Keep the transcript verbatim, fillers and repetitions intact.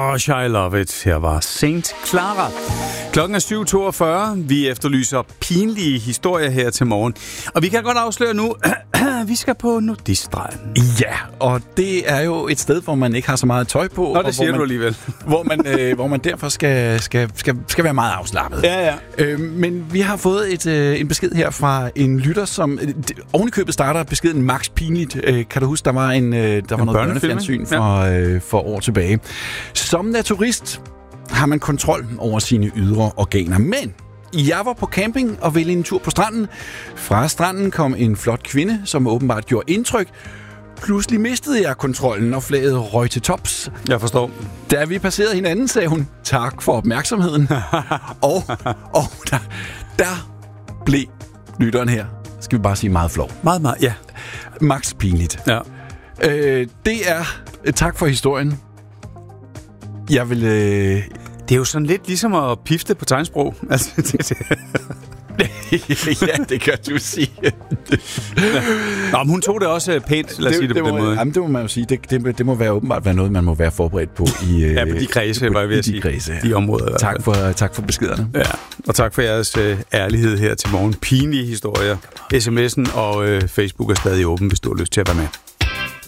Gosh, I love it. Her var Saint Clara. Klokken er syv toogfyrre. Vi efterlyser pinlige historier her til morgen. Og vi kan godt afsløre nu, vi skal på nudiststranden. Ja, og det er jo et sted, hvor man ikke har så meget tøj på. Nå, det siger man, du alligevel. hvor, man, øh, hvor man derfor skal, skal, skal, skal være meget afslappet. Ja, ja. Øh, men vi har fået et, øh, en besked her fra en lytter, som øh, ovenikøbet starter beskeden Max Pinligt. Øh, kan du huske, der var, en, øh, der var en noget børnefjernsyn for, øh, for år tilbage. Som naturist har man kontrol over sine ydre organer, men jeg var på camping og ville en tur på stranden. Fra stranden kom en flot kvinde, som åbenbart gjorde indtryk. Pludselig mistede jeg kontrollen, og flaget røg til tops. Jeg forstår. Da vi passerede hinanden, sagde hun, tak for opmærksomheden. og og der, der blev lytteren her, skal vi bare sige, meget flov. Meget, meget, ja. Max Pinligt. Ja. Øh, det er tak for historien. Jeg vil... Øh... Det er jo sådan lidt ligesom at pifte på tegnsprog. Altså, det, det. Ja, det kan du sige. Nå, men hun tog det også pænt, lad os det, sige det, det på må, den måde. Jamen, det må man jo sige. Det, det, det må være åbenbart være noget, man må være forberedt på i ja, på de kredse, var jeg ved at sige. Kredse, ja. De områder. Tak for, tak for beskederne. Ja, og tak for jeres øh, ærlighed her til morgen. Pinlige historier. S M S'en og øh, Facebook er stadig åben, hvis du har lyst til at være med.